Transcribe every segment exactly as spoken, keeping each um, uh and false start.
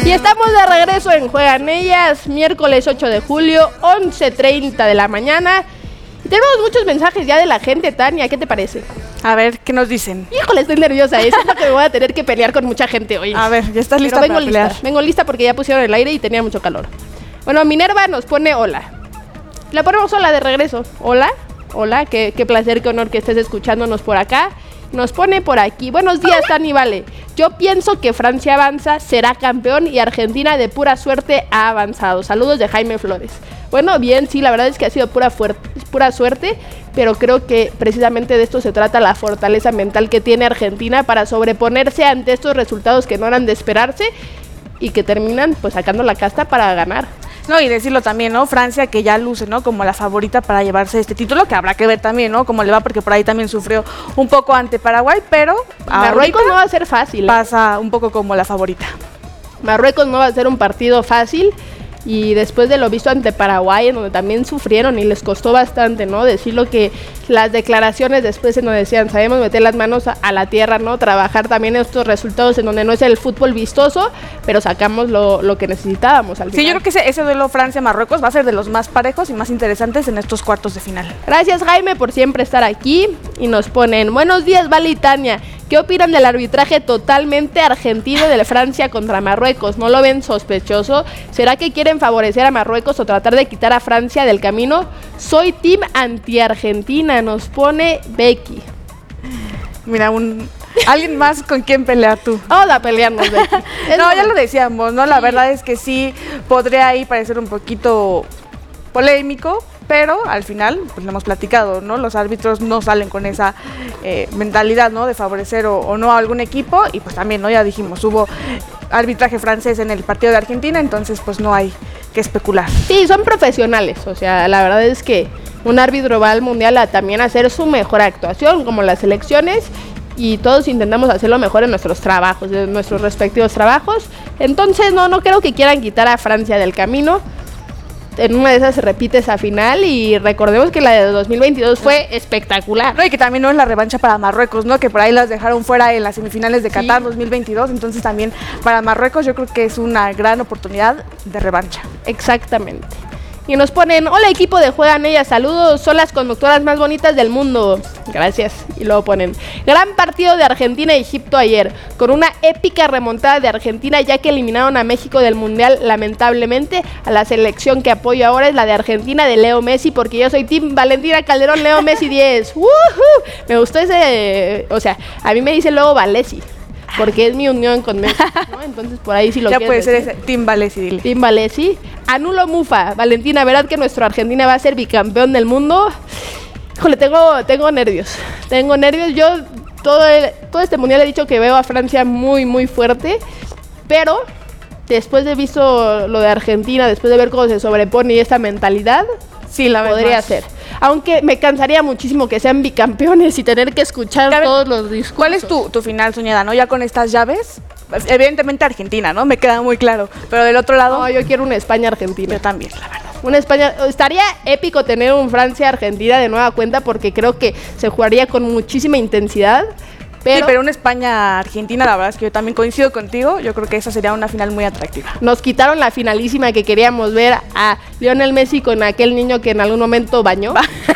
Y estamos de regreso en Juegan Ellas, miércoles ocho de julio, once treinta de la mañana. Y tenemos muchos mensajes ya de la gente, Tania, ¿qué te parece? A ver, ¿qué nos dicen? Híjole, estoy nerviosa, ¿eh? Siento que me voy a tener que pelear con mucha gente hoy. A ver, ¿ya estás lista Pero vengo para pelear? lista, vengo lista porque ya pusieron el aire y tenía mucho calor. Bueno, Minerva nos pone hola. La ponemos hola de regreso. Hola, hola, qué, qué placer, qué honor que estés escuchándonos por acá. Nos pone por aquí. Buenos días, Tani, vale. Yo pienso que Francia avanza, será campeón y Argentina de pura suerte ha avanzado. Saludos de Jaime Flores. Bueno, bien, sí, la verdad es que ha sido pura, pura suerte, pero creo que precisamente de esto se trata la fortaleza mental que tiene Argentina para sobreponerse ante estos resultados que no eran de esperarse y que terminan pues sacando la casta para ganar. No, y decirlo también, ¿no? Francia que ya luce, ¿no? Como la favorita para llevarse este título, que habrá que ver también, ¿no? Cómo le va, porque por ahí también sufrió un poco ante Paraguay, pero Marruecos no va a ser fácil, ¿eh? Pasa un poco como la favorita. Marruecos no va a ser un partido fácil. Y después de lo visto ante Paraguay, en donde también sufrieron y les costó bastante, ¿no? Decirlo que las declaraciones después en donde decían, sabemos meter las manos a, a la tierra, ¿no? Trabajar también estos resultados en donde no es el fútbol vistoso, pero sacamos lo, lo que necesitábamos al final. Sí, yo creo que ese, ese duelo Francia-Marruecos va a ser de los más parejos y más interesantes en estos cuartos de final. Gracias, Jaime, por siempre estar aquí. Y nos ponen, buenos días, Vale y Tania. ¿Qué opinan del arbitraje totalmente argentino de Francia contra Marruecos? ¿No lo ven sospechoso? ¿Será que quieren favorecer a Marruecos o tratar de quitar a Francia del camino? Soy team anti-Argentina, nos pone Becky. Mira, un alguien más con quien pelear tú. Vamos a pelearnos, Becky. No, ya lo decíamos, ¿no? La sí. verdad es que sí podría ahí parecer un poquito polémico, pero al final, pues lo hemos platicado, ¿no? Los árbitros no salen con esa eh, mentalidad, ¿no? De favorecer o, o no a algún equipo, y pues también, ¿no? Ya dijimos, hubo arbitraje francés en el partido de Argentina, entonces pues no hay que especular. Sí, son profesionales, o sea, la verdad es que un árbitro va al mundial a también hacer su mejor actuación, como las selecciones, y todos intentamos hacerlo mejor en nuestros trabajos, en nuestros respectivos trabajos. Entonces, no, no creo que quieran quitar a Francia del camino. En una de esas se repite esa final y recordemos que la de dos mil veintidós fue espectacular. No, y que también no es la revancha para Marruecos, ¿no? Que por ahí las dejaron fuera en las semifinales de Qatar sí. dos mil veintidós, entonces también para Marruecos yo creo que es una gran oportunidad de revancha. Exactamente. Y nos ponen, hola equipo de Juegan Ellas, saludos, son las conductoras más bonitas del mundo. Gracias. Y luego ponen, gran partido de Argentina y Egipto ayer, con una épica remontada de Argentina ya que eliminaron a México del Mundial lamentablemente. A la selección que apoyo ahora es la de Argentina de Leo Messi, porque yo soy team Valentina Calderón, Leo Messi diez. ¡Woohoo! Me gustó ese, o sea, a mí me dice luego Valesi, porque es mi unión con Messi, ¿no? Entonces por ahí sí lo ya puede decir. ser ese Team Valesi, dile. Team Valesi. Anulo Mufa. Valentina, ¿verdad que nuestro Argentina va a ser bicampeón del mundo? Híjole, tengo, tengo nervios. Tengo nervios. Yo todo, el, todo este mundial he dicho que veo a Francia muy, muy fuerte, pero después de visto lo de Argentina, después de ver cómo se sobrepone y esta mentalidad, sí, la podría más. ser. Aunque me cansaría muchísimo que sean bicampeones y tener que escuchar ver, todos los discursos. ¿Cuál es tu, tu final soñada, no? Ya con estas llaves, evidentemente Argentina, ¿no? Me queda muy claro. Pero del otro lado... No, yo quiero una España-Argentina. Yo también, la verdad. Una España... Estaría épico tener un Francia-Argentina de nueva cuenta porque creo que se jugaría con muchísima intensidad. Pero, sí, pero una España-Argentina, la verdad es que yo también coincido contigo. Yo creo que esa sería una final muy atractiva. Nos quitaron la finalísima que queríamos ver a Lionel Messi con aquel niño que en algún momento bañó.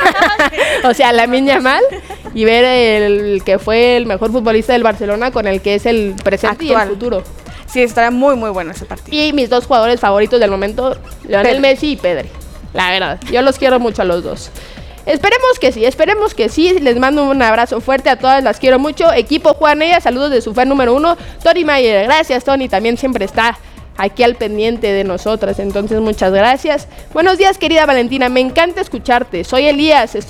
O sea, Lamine Yamal. Y ver el que fue el mejor futbolista del Barcelona con el que es el presente actual y el futuro. Sí, estaría muy, muy bueno ese partido. Y mis dos jugadores favoritos del momento, Lionel Messi y Pedri. La verdad, yo los quiero mucho a los dos. Esperemos que sí, esperemos que sí. Les mando un abrazo fuerte a todas, las quiero mucho. Equipo Juegan Ellas, saludos de su fan número uno, Tony Mayer. Gracias, Tony, también siempre está aquí al pendiente de nosotras, entonces muchas gracias. Buenos días, querida Valentina, me encanta escucharte. Soy Elías, estoy